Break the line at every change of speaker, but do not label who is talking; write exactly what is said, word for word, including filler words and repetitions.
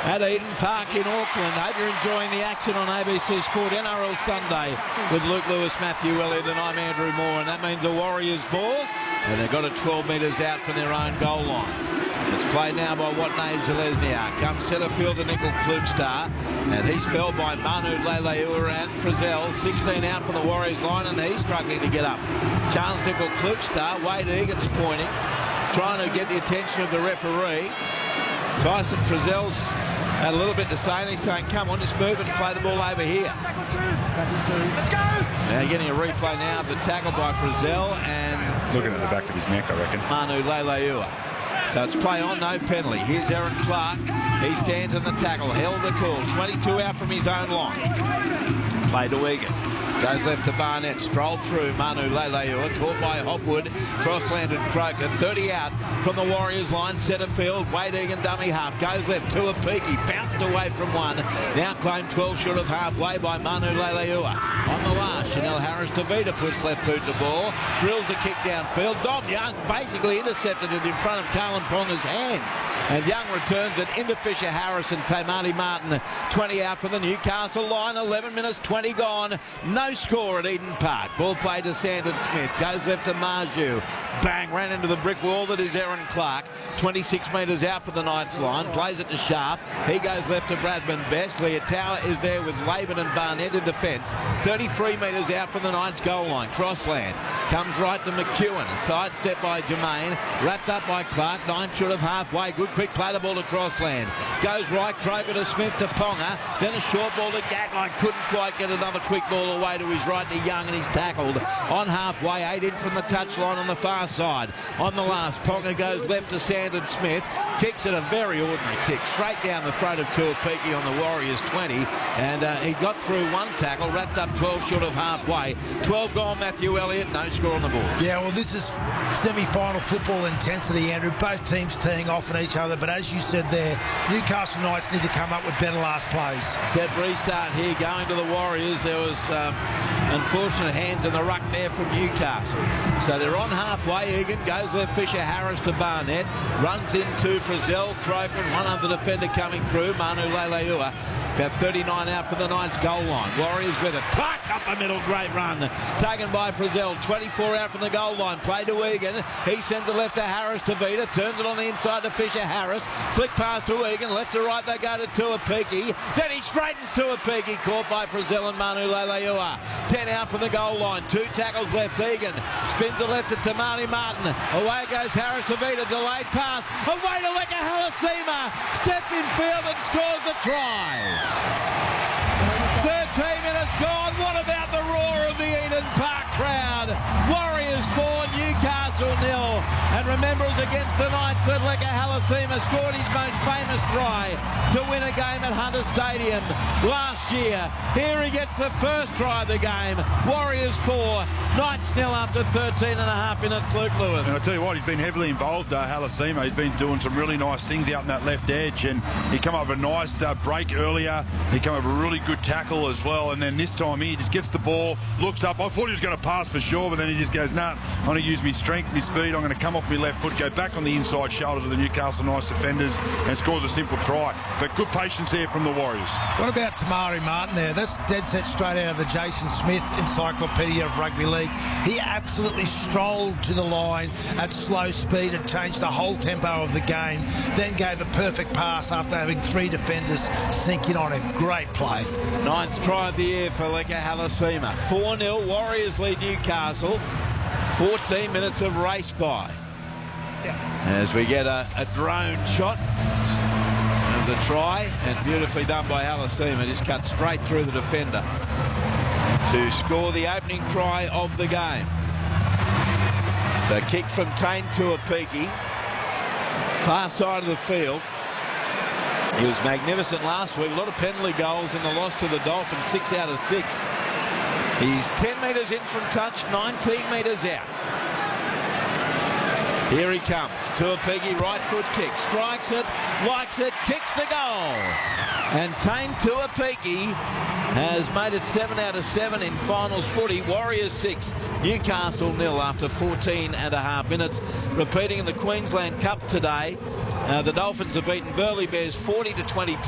at Eden Park in Auckland. Hope you're enjoying the action on A B C Sport N R L Sunday with Luke Lewis, Matthew Elliott and I'm Andrew Moore, and that means the Warriors ball, and they've got it twelve metres out from their own goal line. It's played now by Watney Jalesniak. Comes centre fielder Nickel Klugstar, and he's felled by Manu Leilua and Frizzell. sixteen out from the Warriors line, and he's struggling to get up. Chance Nickel Klugstar, Wade Egan's pointing, trying to get the attention of the referee. Tyson Frizzell's had a little bit to say, and he's saying, come on, just move and play the ball over here.
Let's go!
Now getting a replay now of the tackle by Frizzell and...
looking at the back of his neck, I reckon.
Manu Leilua. So it's play on, no penalty. Here's Aaron Clark. He stands in the tackle, held the call. twenty-two out from his own line. Play to Egan. Goes left to Barnett, strolled through Manu Leilua, caught by Hopwood, cross-landed Croker, thirty out from the Warriors line, centre field, Wade Egan dummy half, goes left to a peaky, bounced away from one, now claimed twelve short of halfway by Manu Leilua. On the last, Chanel Harris-Tavita puts left boot to ball, drills the kick downfield, Dom Young basically intercepted it in front of Carlin Ponga's hands. And Young returns it into Fisher Harris and Tamati Martin. twenty out from the Newcastle line, eleven minutes, twenty gone. No score at Eden Park. Ball played to Sandon Smith. Goes left to Marju. Bang, ran into the brick wall that is Aaron Clark. twenty-six metres out for the Knights line. Plays it to Sharp. He goes left to Bradman Best. Liatawa is there with Laban and Barnett in defence. thirty-three metres out from the Knights goal line. Crossland. Comes right to McEwen. A sidestep by Jermaine. Wrapped up by Clark. Nine short of halfway. Good quick play the ball to Crossland. Goes right, Croker to Smith to Ponga. Then a short ball to Gatlin. Couldn't quite get another quick ball away to his right to Young, and he's tackled on halfway. Eight in from the touchline on the far side. On the last, Ponga goes left to Sandon Smith. Kicks it, a very ordinary kick, straight down the throat of Tuapiki on the Warriors twenty. And uh, he got through one tackle, wrapped up twelve short of halfway. twelve gone, Matthew Elliott, no score on the board.
Yeah, well, this is semi-final football intensity, Andrew. Both teams teeing off on each other, but as you said there, Newcastle Knights need to come up with better last plays.
Set restart here going to the Warriors. There was um, unfortunate hands in the ruck there from Newcastle. So they're on halfway. Egan goes left, Fisher Harris to Barnett. Runs into Frizzell, Croker, and one other defender coming through, Manu Leilua. About thirty-nine out for the Knights goal line. Warriors with it. Clark up the middle, great run. Taken by Frizzell. twenty-four out from the goal line. Play to Egan. He sends it left to Harris-Tavita. Turns it on the inside to Fisher Harris. Flick pass to Egan. Left to right they go to Tuapiki. Then he straightens Tuapiki. Caught by Frizzell and Manu Leilua. ten out from the goal line. Two tackles left. Egan spins it left to Tamati Martin. Away goes Harris-Tavita. Delayed pass. Away to Leka Halasima. Stepped in field and scores the try. thirteen minutes gone. What about the roar of the Eden Park crowd? Warriors four, Newcastle nil. And remember, it was against the Knights that Leka Halasima scored his most famous try to win a game at Hunter Stadium last year. Here he gets the first try of the game. Warriors four, Knights nil after thirteen and a half minutes. Luke Lewis.
And I'll tell you what, he's been heavily involved, uh, Halasima. He's been doing some really nice things out in that left edge, and he come up with a nice uh, break earlier. He come up with a really good tackle as well, and then this time he just gets the ball, looks up. I thought he was going to pass for sure, but then he just goes, nah, I'm going to use my strength, my speed. I'm going to come off my left foot, go back on the inside shoulder to the Newcastle Knights defenders, and scores a simple try. But good patience here from the Warriors.
What about Tamari Martin there? That's dead set straight out of the Jason Smith Encyclopedia of Rugby League. He absolutely strolled to the line at slow speed and changed the whole tempo of the game, then gave a perfect pass after having three defenders sink in on him. Great play.
Ninth try of the year for Leka Halasima. four nil, Warriors lead Newcastle. fourteen minutes of race by.
Yeah.
As we get a, a drone shot of the try, and beautifully done by Halasima, just cut straight through the defender to score the opening try of the game. So kick from Tane Tuapiki, far side of the field. He was magnificent last week. A lot of penalty goals in the loss to the Dolphins, six out of six. He's ten metres in from touch, nineteen metres out. Here he comes. Tuapiki, right foot kick. Strikes it, likes it, kicks the goal. And Tane Tuapiki has made it seven out of seven in finals footy. Warriors six, Newcastle nil after fourteen and a half minutes. Repeating in the Queensland Cup today, uh, the Dolphins have beaten Burleigh Bears forty to twenty-two.